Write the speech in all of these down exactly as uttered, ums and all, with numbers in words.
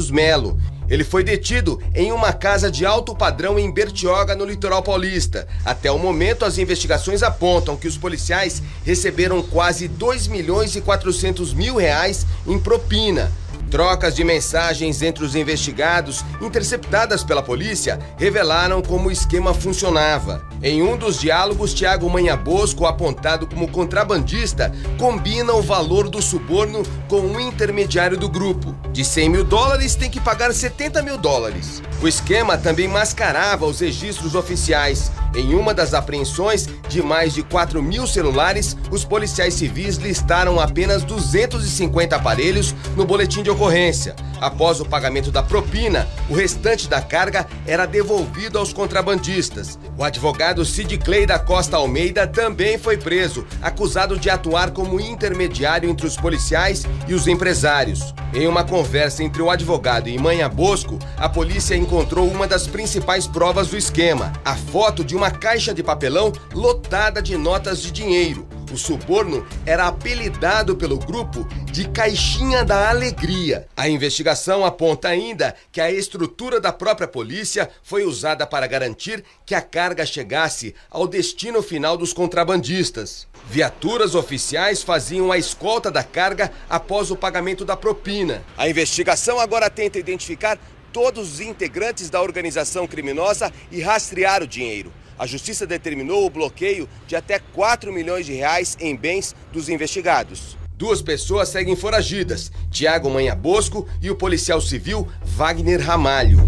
Santos Melo. Ele foi detido em uma casa de alto padrão em Bertioga, no litoral paulista. Até o momento, as investigações apontam que os policiais receberam quase dois milhões e quatrocentos mil reais em propina. Trocas de mensagens entre os investigados, interceptadas pela polícia, revelaram como o esquema funcionava. Em um dos diálogos, Tiago Manha Bosco, apontado como contrabandista, combina o valor do suborno com um intermediário do grupo. De cem mil dólares, tem que pagar setenta mil dólares. O esquema também mascarava os registros oficiais. Em uma das apreensões de mais de quatro mil celulares, os policiais civis listaram apenas duzentos e cinquenta aparelhos no boletim de ocorrência. Após o pagamento da propina, o restante da carga era devolvido aos contrabandistas. O advogado Cid Clay da Costa Almeida também foi preso, acusado de atuar como intermediário entre os policiais e os empresários. Em uma conversa entre o advogado e Manha Bosco, a polícia encontrou uma das principais provas do esquema, a foto de uma caixa de papelão lotada de notas de dinheiro. O suborno era apelidado pelo grupo de Caixinha da Alegria. A investigação aponta ainda que a estrutura da própria polícia foi usada para garantir que a carga chegasse ao destino final dos contrabandistas. Viaturas oficiais faziam a escolta da carga após o pagamento da propina. A investigação agora tenta identificar todos os integrantes da organização criminosa e rastrear o dinheiro. A justiça determinou o bloqueio de até quatro milhões de reais em bens dos investigados. Duas pessoas seguem foragidas, Tiago Manha Bosco e o policial civil Wagner Ramalho.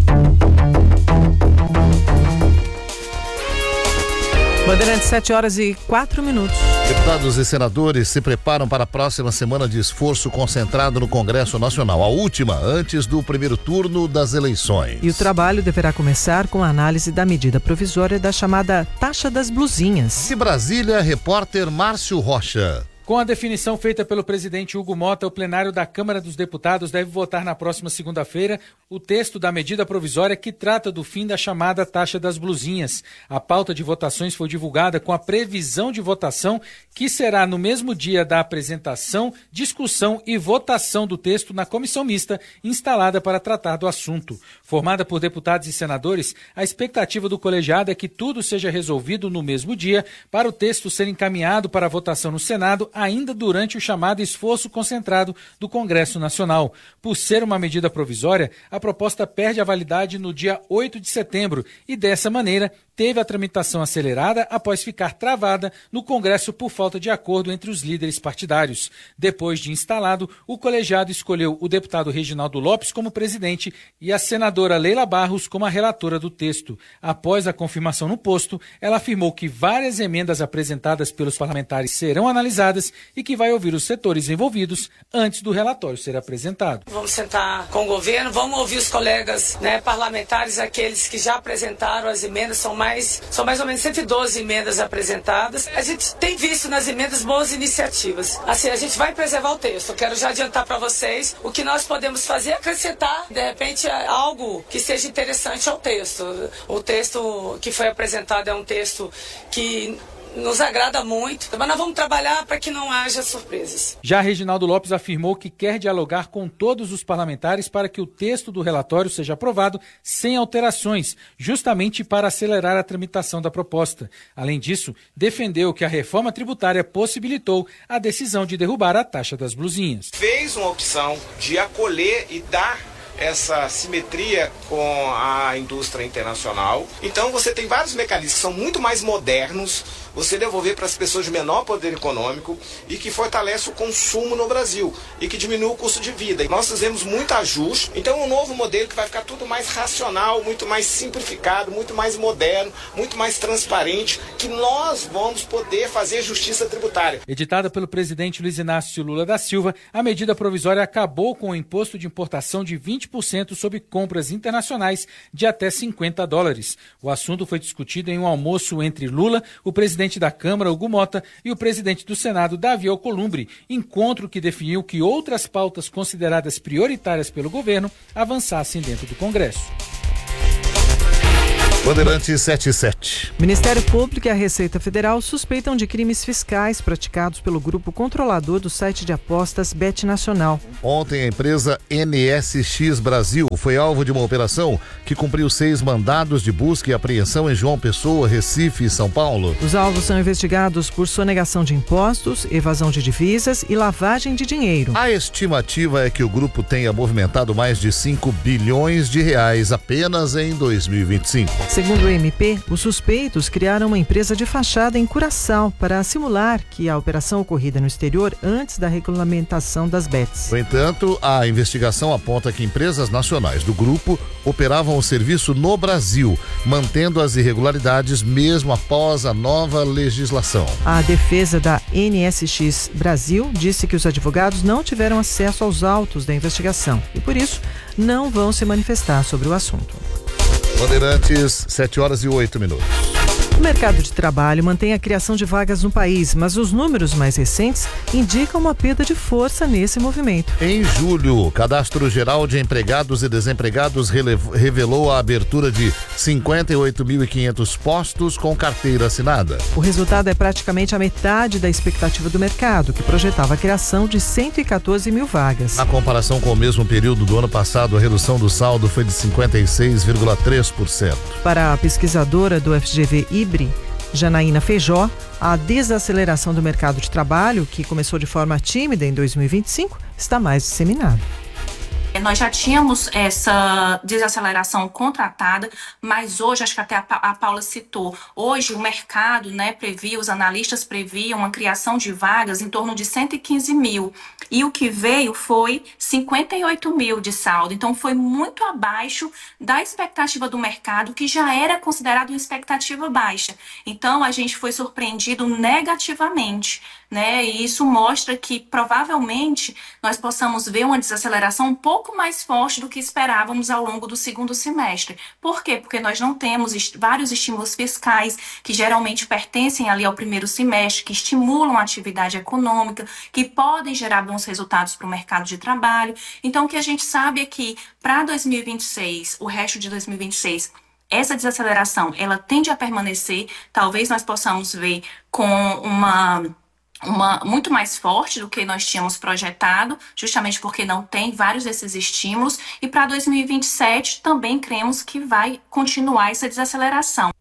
Bandeirantes, sete horas e quatro minutos. Deputados e senadores se preparam para a próxima semana de esforço concentrado no Congresso Nacional, a última antes do primeiro turno das eleições. E o trabalho deverá começar com a análise da medida provisória da chamada taxa das blusinhas. De Brasília, repórter Márcio Rocha. Com a definição feita pelo presidente Hugo Mota, o plenário da Câmara dos Deputados deve votar na próxima segunda-feira o texto da medida provisória que trata do fim da chamada taxa das blusinhas. A pauta de votações foi divulgada com a previsão de votação que será no mesmo dia da apresentação, discussão e votação do texto na comissão mista instalada para tratar do assunto. Formada por deputados e senadores, a expectativa do colegiado é que tudo seja resolvido no mesmo dia para o texto ser encaminhado para a votação no Senado ainda durante o chamado esforço concentrado do Congresso Nacional. Por ser uma medida provisória, a proposta perde a validade no dia oito de setembro e, dessa maneira, teve a tramitação acelerada após ficar travada no Congresso por falta de acordo entre os líderes partidários. Depois de instalado, o colegiado escolheu o deputado Reginaldo Lopes como presidente e a senadora Leila Barros como a relatora do texto. Após a confirmação no posto, ela afirmou que várias emendas apresentadas pelos parlamentares serão analisadas e que vai ouvir os setores envolvidos antes do relatório ser apresentado. Vamos sentar com o governo, vamos ouvir os colegas, né, parlamentares, aqueles que já apresentaram as emendas, são mais São mais ou menos cento e doze emendas apresentadas. A gente tem visto nas emendas boas iniciativas. Assim, a gente vai preservar o texto. Eu quero já adiantar para vocês o que nós podemos fazer é acrescentar, de repente, algo que seja interessante ao texto. O texto que foi apresentado é um texto que nos agrada muito, mas nós vamos trabalhar para que não haja surpresas. Já Reginaldo Lopes afirmou que quer dialogar com todos os parlamentares para que o texto do relatório seja aprovado sem alterações, justamente para acelerar a tramitação da proposta. Além disso, defendeu que a reforma tributária possibilitou a decisão de derrubar a taxa das blusinhas. Fez uma opção de acolher e dar essa simetria com a indústria internacional. Então você tem vários mecanismos que são muito mais modernos, você devolver para as pessoas de menor poder econômico e que fortalece o consumo no Brasil e que diminui o custo de vida. Nós fizemos muito ajuste, então é um novo modelo que vai ficar tudo mais racional, muito mais simplificado, muito mais moderno, muito mais transparente, que nós vamos poder fazer justiça tributária. Editada pelo presidente Luiz Inácio Lula da Silva, a medida provisória acabou com o imposto de importação de vinte por cento sobre compras internacionais de até cinquenta dólares. O assunto foi discutido em um almoço entre Lula, o presidente da Câmara, Hugo Mota, e o presidente do Senado, Davi Alcolumbre, encontro que definiu que outras pautas consideradas prioritárias pelo governo avançassem dentro do Congresso. Bandeirantes sete e sete. Ministério Público e a Receita Federal suspeitam de crimes fiscais praticados pelo grupo controlador do site de apostas Bet Nacional. Ontem, a empresa N S X Brasil foi alvo de uma operação que cumpriu seis mandados de busca e apreensão em João Pessoa, Recife e São Paulo. Os alvos são investigados por sonegação de impostos, evasão de divisas e lavagem de dinheiro. A estimativa é que o grupo tenha movimentado mais de cinco bilhões de reais apenas em dois mil e vinte e cinco. Segundo o M P, os suspeitos criaram uma empresa de fachada em Curaçao para simular que a operação ocorrida no exterior antes da regulamentação das bets. No entanto, a investigação aponta que empresas nacionais do grupo operavam o serviço no Brasil, mantendo as irregularidades mesmo após a nova legislação. A defesa da N S X Brasil disse que os advogados não tiveram acesso aos autos da investigação e, por isso, não vão se manifestar sobre o assunto. Bandeirantes, sete horas e oito minutos. O mercado de trabalho mantém a criação de vagas no país, mas os números mais recentes indicam uma perda de força nesse movimento. Em julho, o Cadastro Geral de Empregados e Desempregados relevo, revelou a abertura de cinquenta e oito mil e quinhentos postos com carteira assinada. O resultado é praticamente a metade da expectativa do mercado, que projetava a criação de cento e quatorze mil vagas. Na comparação com o mesmo período do ano passado, a redução do saldo foi de cinquenta e seis vírgula três por cento. Para a pesquisadora do F G V I B R I, Janaína Feijó, a desaceleração do mercado de trabalho, que começou de forma tímida em dois mil e vinte e cinco, está mais disseminada. Nós já tínhamos essa desaceleração contratada, mas hoje, acho que até a, a Paula citou, hoje o mercado, né, previa, os analistas previam uma criação de vagas em torno de cento e quinze mil. E o que veio foi cinquenta e oito mil de saldo. Então, foi muito abaixo da expectativa do mercado, que já era considerado uma expectativa baixa. Então, a gente foi surpreendido negativamente, né? E isso mostra que, provavelmente, nós possamos ver uma desaceleração um pouco mais forte do que esperávamos ao longo do segundo semestre. Por quê? Porque nós não temos est- vários estímulos fiscais que geralmente pertencem ali ao primeiro semestre, que estimulam a atividade econômica, que podem gerar bons resultados para o mercado de trabalho. Então, o que a gente sabe é que para dois mil e vinte e seis, o resto de dois mil e vinte e seis, essa desaceleração, ela tende a permanecer. Talvez nós possamos ver com uma... Uma, muito mais forte do que nós tínhamos projetado, justamente porque não tem vários desses estímulos. E para dois mil e vinte e sete também cremos que vai continuar essa desaceleração.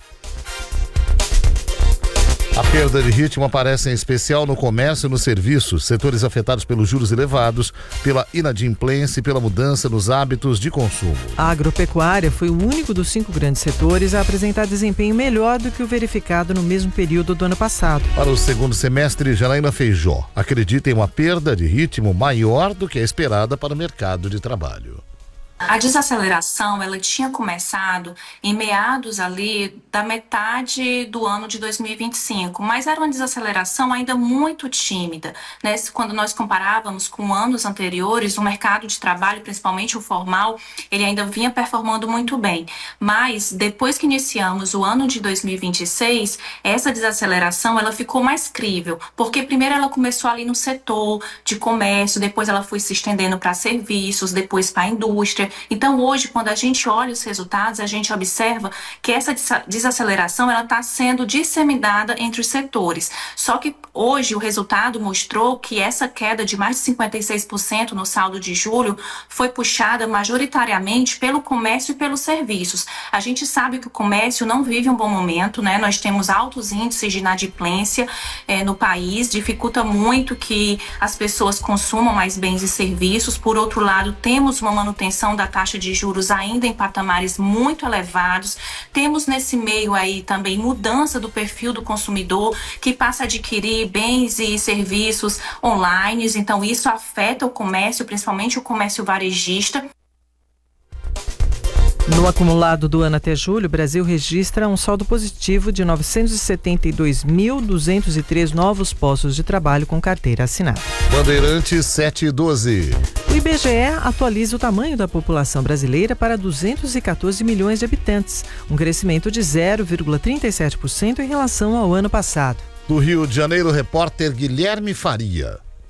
A perda de ritmo aparece em especial no comércio e nos serviços, setores afetados pelos juros elevados, pela inadimplência e pela mudança nos hábitos de consumo. A agropecuária foi o único dos cinco grandes setores a apresentar desempenho melhor do que o verificado no mesmo período do ano passado. Para o segundo semestre, Janaína Feijó acredita em uma perda de ritmo maior do que a esperada para o mercado de trabalho. A desaceleração, ela tinha começado em meados ali da metade do ano de dois mil e vinte e cinco, mas era uma desaceleração ainda muito tímida, né? Quando nós comparávamos com anos anteriores, o mercado de trabalho, principalmente o formal, ele ainda vinha performando muito bem. Mas depois que iniciamos o ano de dois mil e vinte e seis, essa desaceleração, ela ficou mais crível, porque primeiro ela começou ali no setor de comércio, depois ela foi se estendendo para serviços, depois para a indústria. Então, hoje, quando a gente olha os resultados, a gente observa que essa desaceleração ela está sendo disseminada entre os setores. Só que hoje o resultado mostrou que essa queda de mais de cinquenta e seis por cento no saldo de julho foi puxada majoritariamente pelo comércio e pelos serviços. A gente sabe que o comércio não vive um bom momento, né? Nós temos altos índices de inadimplência eh, no país, dificulta muito que as pessoas consumam mais bens e serviços. Por outro lado, temos uma manutenção da taxa de juros ainda em patamares muito elevados. Temos nesse meio aí também mudança do perfil do consumidor, que passa a adquirir bens e serviços online, então isso afeta o comércio, principalmente o comércio varejista. No acumulado do ano até julho, o Brasil registra um saldo positivo de novecentos e setenta e dois mil duzentos e três novos postos de trabalho com carteira assinada. Bandeirantes sete e doze. O I B G E atualiza o tamanho da população brasileira para duzentos e quatorze milhões de habitantes, um crescimento de zero vírgula trinta e sete por cento em relação ao ano passado. Do Rio de Janeiro, repórter Guilherme Faria.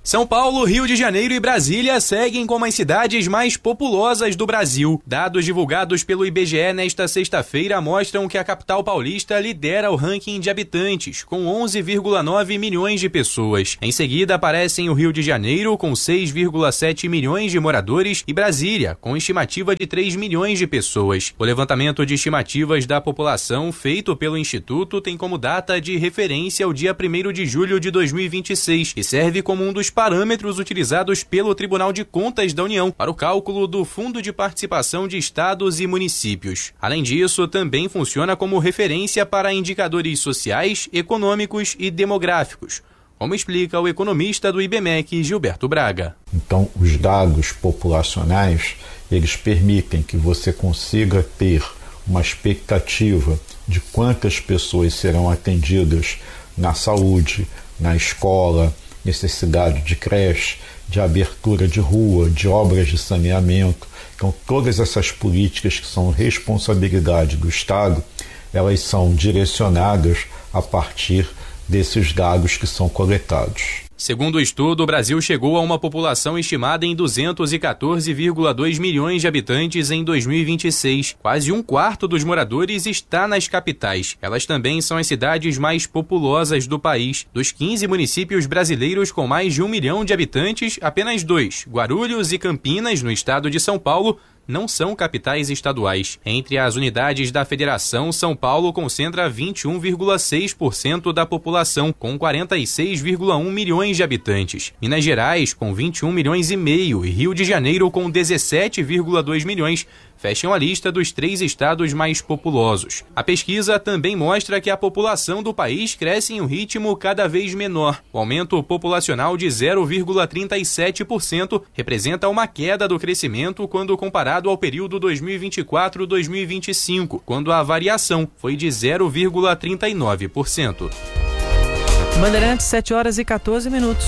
São Paulo, Rio de Janeiro e Brasília seguem como as cidades mais populosas do Brasil. Dados divulgados pelo I B G E nesta sexta-feira mostram que a capital paulista lidera o ranking de habitantes, com onze vírgula nove milhões de pessoas. Em seguida aparecem o Rio de Janeiro, com seis vírgula sete milhões de moradores, e Brasília, com estimativa de três milhões de pessoas. O levantamento de estimativas da população feito pelo Instituto tem como data de referência o dia primeiro de julho de dois mil e vinte e seis e serve como um dos parâmetros utilizados pelo Tribunal de Contas da União para o cálculo do Fundo de Participação de Estados e Municípios. Além disso, também funciona como referência para indicadores sociais, econômicos e demográficos, como explica o economista do I B M E C, Gilberto Braga. Então, os dados populacionais, eles permitem que você consiga ter uma expectativa de quantas pessoas serão atendidas na saúde, na escola, necessidade de creche, de abertura de rua, de obras de saneamento. Então, todas essas políticas que são responsabilidade do Estado, elas são direcionadas a partir desses dados que são coletados. Segundo o estudo, o Brasil chegou a uma população estimada em duzentos e quatorze vírgula dois milhões de habitantes em dois mil e vinte e seis. Quase um quarto dos moradores está nas capitais. Elas também são as cidades mais populosas do país. Dos quinze municípios brasileiros com mais de um milhão de habitantes, apenas dois, Guarulhos e Campinas, no estado de São Paulo, não são capitais estaduais. Entre as unidades da federação, São Paulo concentra vinte e um vírgula seis por cento da população, com quarenta e seis vírgula um milhões de habitantes. Minas Gerais, com vinte e um milhões e meio, e Rio de Janeiro, com dezessete vírgula dois milhões, fecham a lista dos três estados mais populosos. A pesquisa também mostra que a população do país cresce em um ritmo cada vez menor. O aumento populacional de zero vírgula trinta e sete por cento representa uma queda do crescimento quando comparado ao período dois mil e vinte e quatro a dois mil e vinte e cinco, quando a variação foi de zero vírgula trinta e nove por cento. Bandeirantes, sete horas e quatorze minutos.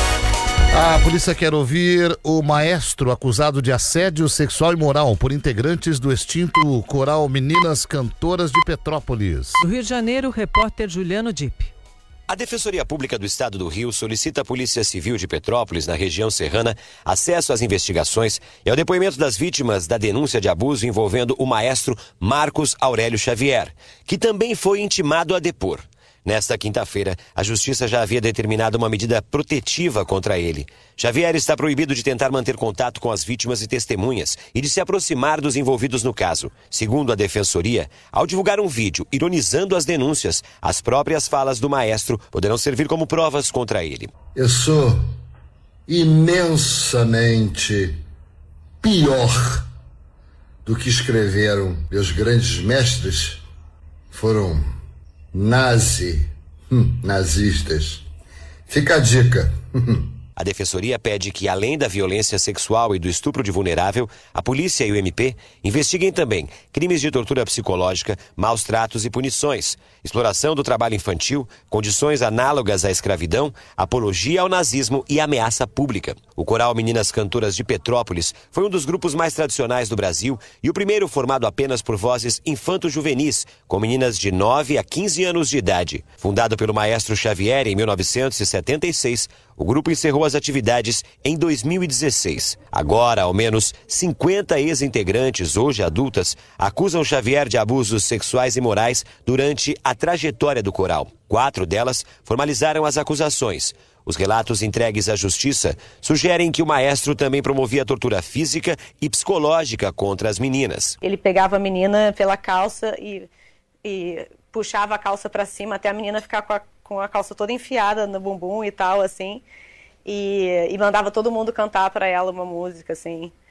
A polícia quer ouvir o maestro acusado de assédio sexual e moral por integrantes do extinto coral Meninas Cantoras de Petrópolis. Do Rio de Janeiro, o repórter Juliano Dipp. A Defensoria Pública do Estado do Rio solicita à Polícia Civil de Petrópolis, na região serrana, acesso às investigações e ao depoimento das vítimas da denúncia de abuso envolvendo o maestro Marcos Aurélio Xavier, que também foi intimado a depor. Nesta quinta-feira, a Justiça já havia determinado uma medida protetiva contra ele. Xavier está proibido de tentar manter contato com as vítimas e testemunhas e de se aproximar dos envolvidos no caso. Segundo a Defensoria, ao divulgar um vídeo ironizando as denúncias, as próprias falas do maestro poderão servir como provas contra ele. Eu sou imensamente pior do que escreveram meus grandes mestres. Foram nazi, hum, nazistas. Fica a dica. A Defensoria pede que, além da violência sexual e do estupro de vulnerável, a polícia e o M P investiguem também crimes de tortura psicológica, maus tratos e punições, exploração do trabalho infantil, condições análogas à escravidão, apologia ao nazismo e ameaça pública. O coral Meninas Cantoras de Petrópolis foi um dos grupos mais tradicionais do Brasil e o primeiro formado apenas por vozes infanto-juvenis, com meninas de nove a quinze anos de idade. Fundado pelo maestro Xavier em mil novecentos e setenta e seis, o grupo encerrou as atividades em dois mil e dezesseis. Agora, ao menos cinquenta ex-integrantes, hoje adultas, acusam Xavier de abusos sexuais e morais durante a trajetória do coral. Quatro delas formalizaram as acusações. Os relatos entregues à Justiça sugerem que o maestro também promovia tortura física e psicológica contra as meninas. Ele pegava a menina pela calça e, e puxava a calça para cima até a menina ficar com a com a calça toda enfiada no bumbum e tal, assim, e, e mandava todo mundo cantar para ela uma música, assim.